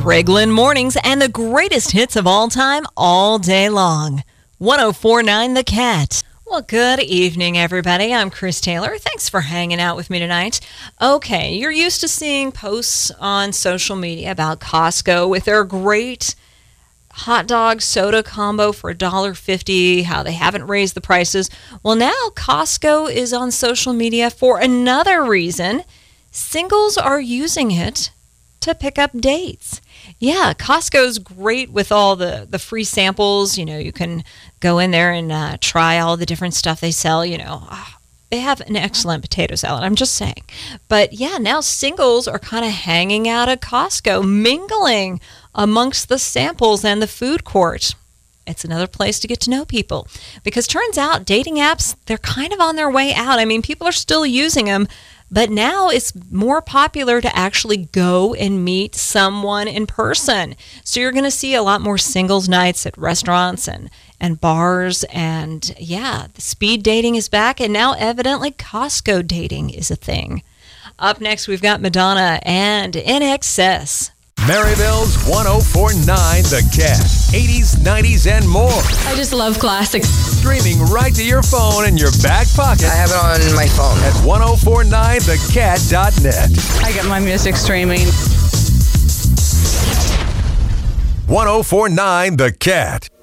Craigland Mornings and the greatest hits of all time, all day long. 104.9 The Cat. Well, good evening, everybody. I'm Chris Taylor. Thanks for hanging out with me tonight. Okay, you're used to seeing posts on social media about Costco with their great hot dog soda combo for $1.50, how they haven't raised the prices. Well, now Costco is on social media for another reason. Singles are using it to pick up dates. Yeah, Costco's great with all the free samples. You know, you can go in there and try all the different stuff they sell. You know, they have an excellent potato salad, I'm just saying. But yeah, now singles are kind of hanging out at Costco, mingling amongst the samples and the food court. It's another place to get to know people. Because turns out dating apps, they're kind of on their way out. I mean, people are still using them, but now it's more popular to actually go and meet someone in person. So you're going to see a lot more singles nights at restaurants and bars. And yeah, the speed dating is back. And now evidently Costco dating is a thing. Up next, we've got Madonna and In Excess. Maryville's 104.9 The Cat. 80s, 90s, and more. I just love classics. Streaming right to your phone in your back pocket. I have it on my phone. At 1049thecat.net. I get my music streaming. 1049 The Cat.